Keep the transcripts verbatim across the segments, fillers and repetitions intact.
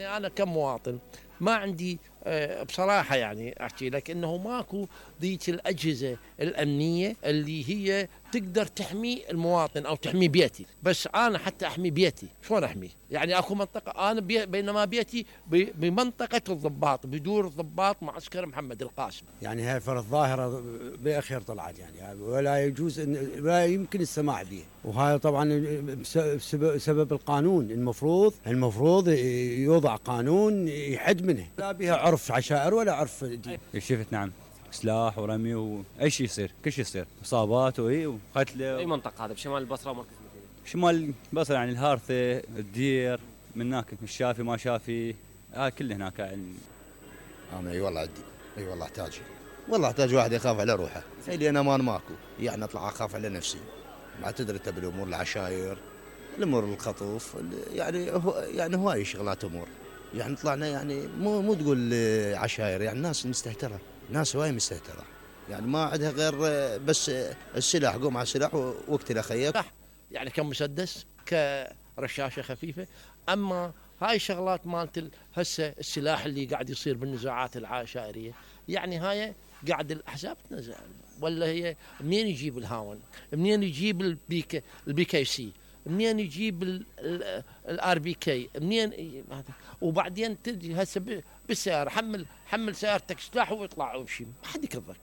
يعني أنا كمواطن ما عندي بصراحة يعني أحكي لك إنه ماكو ذيك الأجهزة الأمنية اللي هي تقدر تحمي المواطن أو تحمي بيتي. بس أنا حتى أحمي بيتي شلون أحميه؟ يعني أكو منطقة أنا بي بينما بيتي بمنطقة الضباط بدور الضباط معسكر محمد القاسم. يعني هاي فرض ظاهرة بأخير طلعت يعني ولا يجوز إن ولا يمكن السماح به، وهذا طبعا بسبب القانون. المفروض المفروض يوضع قانون يحد منه، لا بها عرف عشائر ولا عرف دين. شفت نعم سلاح ورمي واي شيء يصير، كل شيء يصير، اصابات واي وقتل. اي منطقه هذا بشمال البصره ومركز المدينه؟ شمال البصره يعني الهارثه، الدير، من هناك الشافي ما شافي، هاي كله هناك يعني. انا اي والله عندي، اي والله احتاج، والله احتاج واحد يخاف على روحه. لي انا امان ماكو، يعني اطلع اخاف على نفسي. ما تدري انت بالامور العشاير، الامور الخطوف، يعني هو يعني هواي شغلات امور. يعني طلعنا يعني مو مو تقول عشاير، يعني ناس مستهتره، ناس هواي مستهتره، يعني ما عندها غير بس السلاح، قوم على السلاح واقتل اخيك. يعني كمسدس كرشاشه خفيفه. اما هاي شغلات مالت هسه السلاح اللي قاعد يصير بالنزاعات العشائريه، يعني هاي قاعد الاحزاب تنزع، ولا هي منين يجيب الهاون؟ منين يجيب البيك البي كي سي؟ منين يجيب الار بي كي؟ منين هذا؟ وبعدين تجي هسه بالسياره، حمل حمل سيارتك سلاح ويطلع ويمشي، ما حد يكذبك.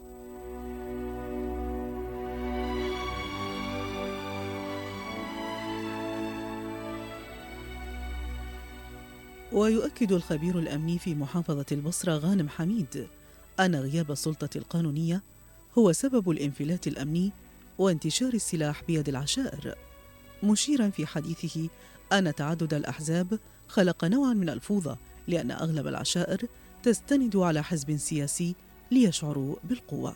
ويؤكد الخبير الأمني في محافظة البصرة غانم حميد أن غياب السلطة القانونية هو سبب الانفلات الأمني وانتشار السلاح بيد العشائر، مشيراً في حديثه أن تعدد الأحزاب خلق نوعاً من الفوضى، لأن أغلب العشائر تستند على حزب سياسي ليشعروا بالقوة.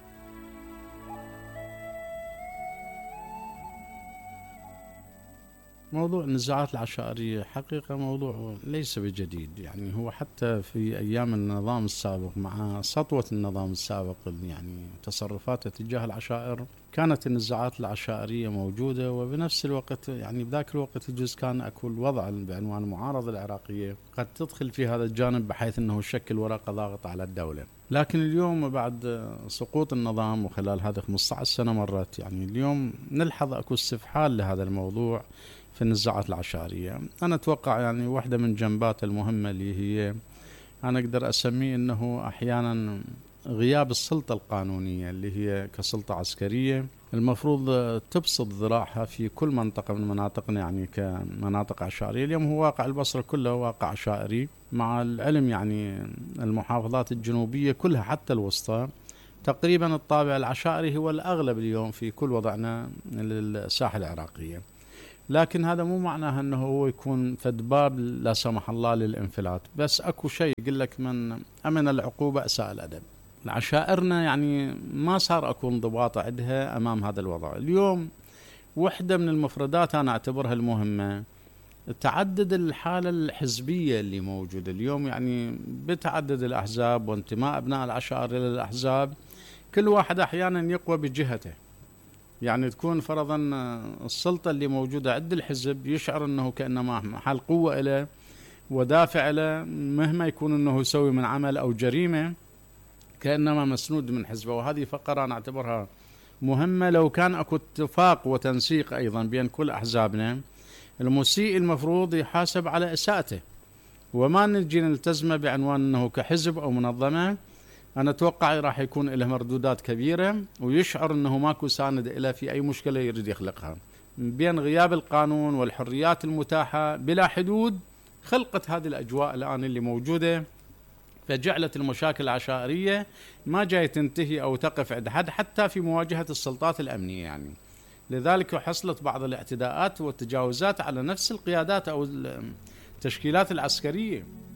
موضوع النزاعات العشائرية حقيقة موضوع ليس بجديد، يعني هو حتى في أيام النظام السابق مع سطوة النظام السابق يعني تصرفاته تجاه العشائر كانت النزاعات العشائرية موجودة، وبنفس الوقت يعني بذاك الوقت يجوز كان أكو الوضع بعنوان المعارضة العراقية قد تدخل في هذا الجانب بحيث أنه شكل ورقة ضاغط على الدولة. لكن اليوم بعد سقوط النظام وخلال هذه خمسة عشر سنة مرت، يعني اليوم نلحظ أكو استفحال لهذا الموضوع في النزاعات العشائرية. أنا أتوقع يعني واحدة من جنبات المهمة اللي هي أنا أقدر أسميه أنه أحيانا غياب السلطة القانونية اللي هي كسلطة عسكرية المفروض تبسط ذراعها في كل منطقة من مناطقنا يعني كمناطق عشائرية. اليوم هو واقع البصرة كله واقع عشائري، مع العلم يعني المحافظات الجنوبية كلها حتى الوسطى تقريبا الطابع العشائري هو الأغلب اليوم في كل وضعنا للساحة العراقية. لكن هذا مو معناه أنه هو يكون فد باب لا سمح الله للانفلات، بس أكو شيء يقول لك من أمن العقوبة أساء الأدب. العشائرنا يعني ما صار أكو انضباط عندها أمام هذا الوضع. اليوم وحدة من المفردات أنا أعتبرها المهمة تعدد الحالة الحزبية اللي موجودة اليوم، يعني بتعدد الأحزاب وانتماء أبناء العشائر إلى الأحزاب، كل واحد أحيانا يقوى بجهته. يعني تكون فرضا السلطة اللي موجودة عند الحزب يشعر أنه كأنما محل قوة له ودافع له، مهما يكون أنه يسوي من عمل أو جريمة كأنما مسنود من حزبه. وهذه فقرة أنا أعتبرها مهمة. لو كان أكو اتفاق وتنسيق أيضا بين كل أحزابنا، المسيء المفروض يحاسب على إساءته وما نجي نلتزمه بعنوان أنه كحزب أو منظمة. أنا أتوقع راح يكون له مردودات كبيرة ويشعر أنه ماكو ساند إلى في أي مشكلة يريد يخلقها. بين غياب القانون والحريات المتاحة بلا حدود خلقت هذه الأجواء الآن اللي موجودة، فجعلت المشاكل العشائرية ما جاي تنتهي أو تقف عند حد حتى في مواجهة السلطات الأمنية. يعني لذلك حصلت بعض الاعتداءات والتجاوزات على نفس القيادات أو التشكيلات العسكرية.